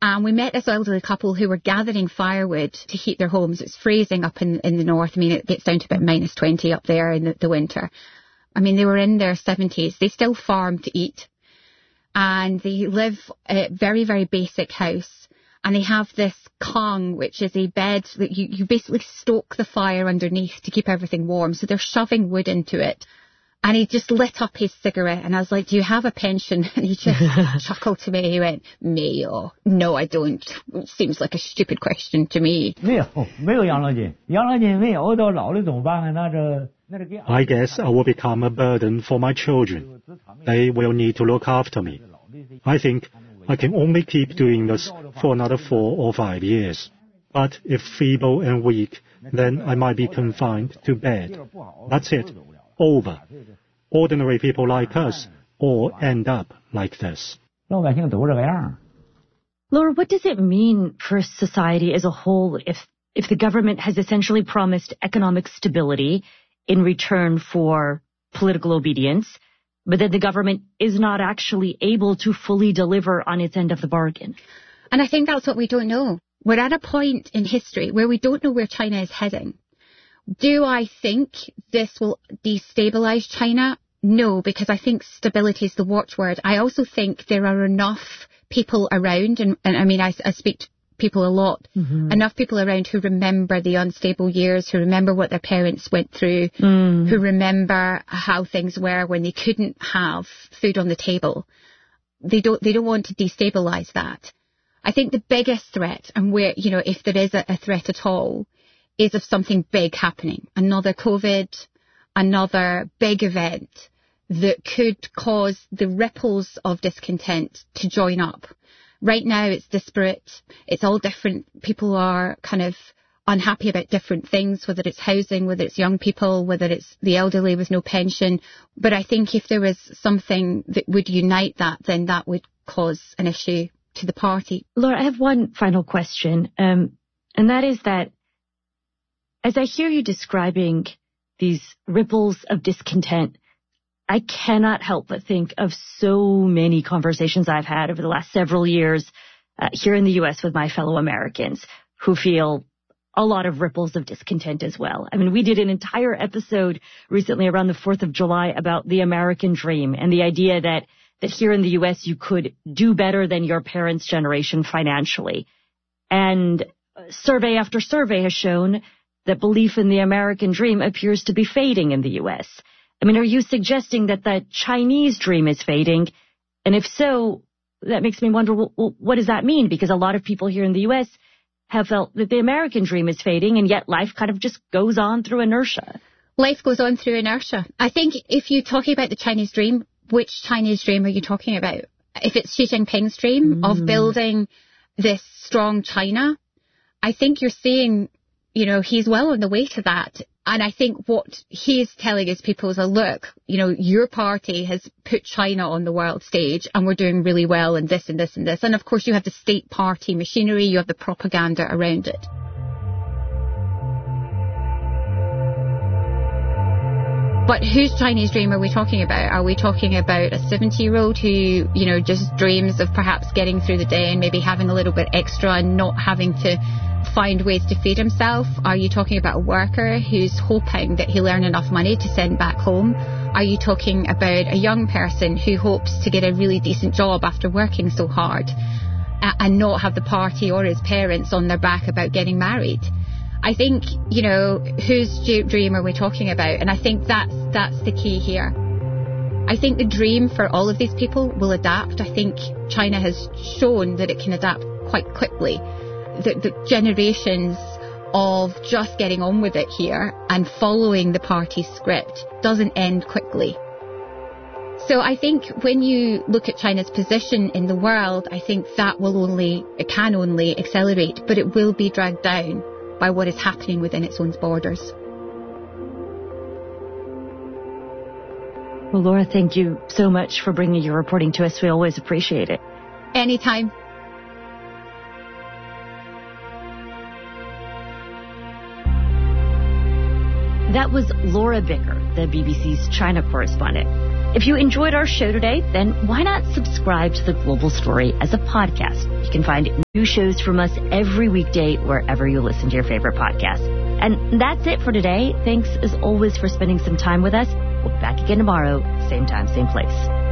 And we met this elderly couple who were gathering firewood to heat their homes. It's freezing up in the north. I mean, it gets down to about -20 up there in the winter. I mean, they were in their 70s. They still farm to eat. And they live a very, very basic house. And they have this kang, which is a bed that you basically stoke the fire underneath to keep everything warm. So they're shoving wood into it. And he just lit up his cigarette, and I was like, do you have a pension? And he just chuckled to me. He went, Mayo. No, I don't. It seems like a stupid question to me. I guess I will become a burden for my children. They will need to look after me. I think I can only keep doing this for another 4 or 5 years. But if feeble and weak, then I might be confined to bed. That's it. Over. Ordinary people like us all end up like this. Laura, what does it mean for society as a whole if the government has essentially promised economic stability in return for political obedience, but then the government is not actually able to fully deliver on its end of the bargain? And I think that's what we don't know. We're at a point in history where we don't know where China is heading. Do I think this will destabilize China? No, because I think stability is the watchword. I also think there are enough people around, and I mean, I speak to people a lot, enough people around who remember the unstable years, who remember what their parents went through, who remember how things were when they couldn't have food on the table. They don't want to destabilize that. I think the biggest threat, and where, you know, if there is a threat at all, is of something big happening. Another COVID, another big event that could cause the ripples of discontent to join up. Right now it's disparate. It's all different. People are kind of unhappy about different things, whether it's housing, whether it's young people, whether it's the elderly with no pension. But I think if there was something that would unite that, then that would cause an issue to the party. Laura, I have one final question, and that is that as I hear you describing these ripples of discontent, I cannot help but think of so many conversations I've had over the last several years here in the U.S. with my fellow Americans who feel a lot of ripples of discontent as well. I mean, we did an entire episode recently around the 4th of July about the American dream and the idea that here in the U.S. you could do better than your parents' generation financially. And survey after survey has shown that belief in the American dream appears to be fading in the U.S. I mean, are you suggesting that the Chinese dream is fading? And if so, that makes me wonder, well, what does that mean? Because a lot of people here in the U.S. have felt that the American dream is fading, and yet life kind of just goes on through inertia. Life goes on through inertia. I think if you're talking about the Chinese dream, which Chinese dream are you talking about? If it's Xi Jinping's dream of building this strong China, I think you're seeing, you know, he's well on the way to that. And I think what he's telling his people is, look, you know, your party has put China on the world stage and we're doing really well in this and this and this. And of course you have the state party machinery, you have the propaganda around it. But whose Chinese dream are we talking about? Are we talking about a 70-year-old who, you know, just dreams of perhaps getting through the day and maybe having a little bit extra and not having to find ways to feed himself? Are you talking about a worker who's hoping that he'll earn enough money to send back home? Are you talking about a young person who hopes to get a really decent job after working so hard and not have the party or his parents on their back about getting married? I think, you know, whose dream are we talking about? And I think that's the key here. I think the dream for all of these people will adapt. I think China has shown that it can adapt quite quickly. The generations of just getting on with it here and following the party script doesn't end quickly. So I think when you look at China's position in the world, I think that it can only accelerate, but it will be dragged down by what is happening within its own borders. Well, Laura, thank you so much for bringing your reporting to us. We always appreciate it. Anytime. That was Laura Bicker, the BBC's China correspondent. If you enjoyed our show today, then why not subscribe to The Global Story as a podcast? You can find new shows from us every weekday wherever you listen to your favorite podcast. And that's it for today. Thanks as always for spending some time with us. We'll be back again tomorrow, same time, same place.